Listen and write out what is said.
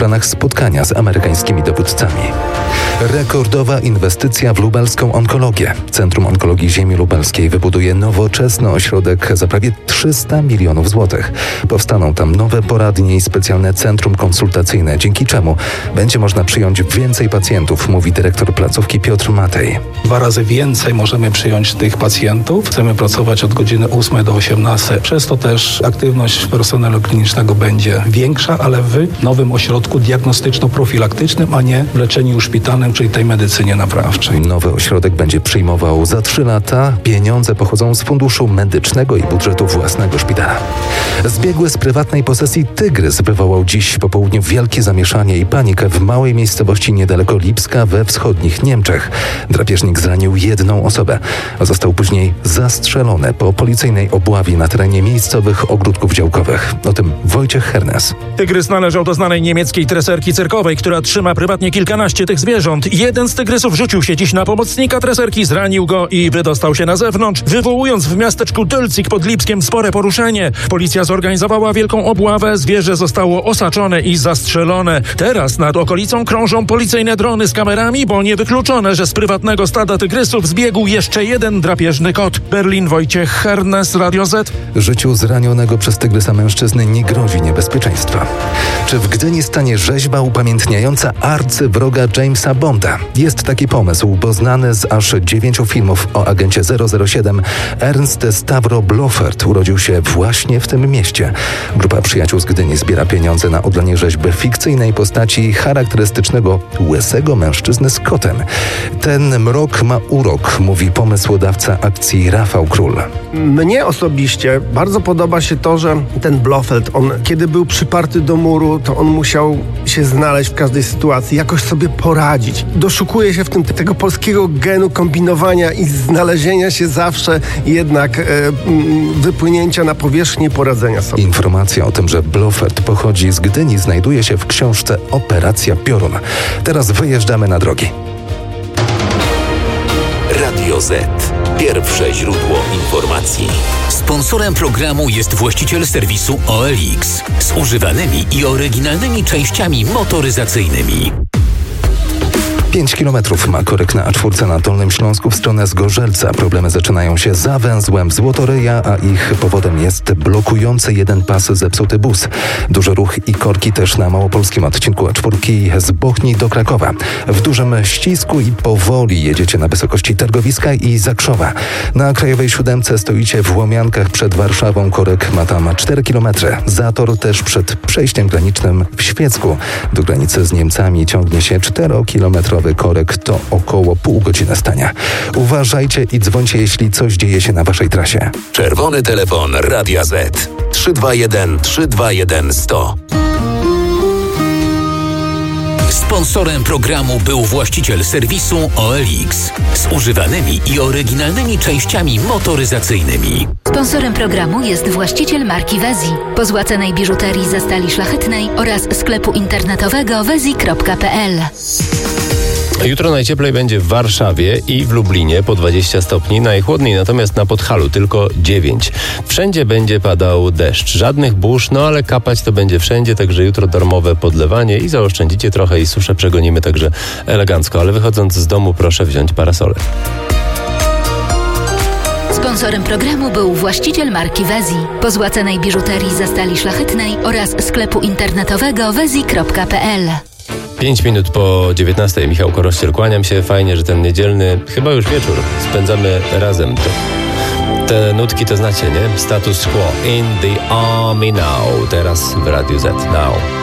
planach spotkania z amerykańskimi dowódcami. Rekordowa inwestycja w lubelską onkologię. Centrum Onkologii Ziemi Lubelskiej wybuduje nowoczesny ośrodek za prawie 300 milionów złotych. Powstaną tam nowe poradnie i specjalne centrum konsultacyjne, dzięki czemu będzie można przyjąć więcej pacjentów, mówi dyrektor placówki Piotr Matej. 2 razy więcej możemy przyjąć tych pacjentów. Chcemy pracować od godziny 8 do 18. Przez to też aktywność personelu klinicznego będzie większa, ale w nowym ośrodku diagnostyczno-profilaktycznym, a nie w leczeniu szpitalnym, czyli tej medycynie naprawczej. Nowy ośrodek będzie przyjmował za 3 lata. Pieniądze pochodzą z funduszu medycznego i budżetu własnego szpitala. Zbiegły z prywatnej posesji tygrys wywołał dziś po południu wielkie zamieszanie i panikę w małej miejscowości niedaleko Lipska we wschodnich Niemczech. Drapieżnik zranił 1 osobę, a został później zastrzelony po policyjnej obławie na terenie miejscowych ogródków działkowych. O tym Wojciech Hernes. Tygrys należał do znanej niemieckiej treserki cyrkowej, która trzyma prywatnie kilkanaście tych zwierząt. Jeden z tygrysów rzucił się dziś na pomocnika treserki, zranił go i wydostał się na zewnątrz, wywołując w miasteczku Tylcik pod Lipskiem spore poruszenie. Policja zorganizowała wielką obławę, zwierzę zostało osaczone i zastrzelone. Teraz nad okolicą krążą policyjne drony z kamerami, bo niewykluczone, że z prywatnego stada tygrysów zbiegł jeszcze jeden drapieżny kot. Berlin, Wojciech Hernes, Radio Z. Życiu zranionego przez tygrysa mężczyzny nie grozi niebezpieczeństwa. Czy w Gdyni stanie rzeźba upamiętniająca arcywroga Jamesa Bonda? Jest taki pomysł, bo znany z aż 9 filmów o agencie 007 Ernst Stavro Blofeld urodził się właśnie w tym mieście. Grupa przyjaciół z Gdyni zbiera pieniądze na odlanie rzeźby fikcyjnej postaci charakterystycznego łysego mężczyzny z kotem. Ten mrok ma urok, mówi pomysłodawca akcji Rafał Król. Mnie osobiście bardzo podoba się to, że ten Blofeld, on kiedy był przyparty do muru, to on musiał się znaleźć w każdej sytuacji, jakoś sobie poradzić. Doszukuje się w tym tego polskiego genu kombinowania i znalezienia się zawsze jednak wypłynięcia na powierzchnię i poradzenia sobie. Informacja o tym, że Blofeld pochodzi z Gdyni, znajduje się w książce Operacja Piorun. Teraz wyjeżdżamy na drogi. Radio Z. Pierwsze źródło informacji. Sponsorem programu jest właściciel serwisu OLX z używanymi i oryginalnymi częściami motoryzacyjnymi. 5 kilometrów ma korek na A4 na Dolnym Śląsku w stronę Zgorzelca. Problemy zaczynają się za węzłem Złotoryja, a ich powodem jest blokujący jeden pas zepsuty bus. Duży ruch i korki też na małopolskim odcinku A4 z Bochni do Krakowa. W dużym ścisku i powoli jedziecie na wysokości Targowiska i Zakrzowa. Na Krajowej 7 stoicie w Łomiankach przed Warszawą. Korek ma tam 4 kilometry. Zator też przed przejściem granicznym w Świecku. Do granicy z Niemcami ciągnie się 4-kilometrowy korek, to około pół godziny stania. Uważajcie i dzwońcie, jeśli coś dzieje się na waszej trasie. Czerwony telefon Radia Z 321 321 100. Sponsorem programu był właściciel serwisu OLX z używanymi i oryginalnymi częściami motoryzacyjnymi. Sponsorem programu jest właściciel marki Wezi, pozłacanej biżuterii ze stali szlachetnej oraz sklepu internetowego wezi.pl. Jutro najcieplej będzie w Warszawie i w Lublinie po 20 stopni, najchłodniej natomiast na Podhalu tylko 9. Wszędzie będzie padał deszcz. Żadnych burz, no ale kapać to będzie wszędzie, także jutro darmowe podlewanie i zaoszczędzicie trochę i suszę przegonimy także elegancko, ale wychodząc z domu proszę wziąć parasole. Sponsorem programu był właściciel marki Wezi, pozłacanej biżuterii ze stali szlachetnej oraz sklepu internetowego wezi.pl. 5 minut po 19. Michał Korościel, kłaniam się. Fajnie, że ten niedzielny, chyba już wieczór, spędzamy razem. Te nutki to znacie, nie? Status Quo, In the Army Now. Teraz w Radiu Z. Now.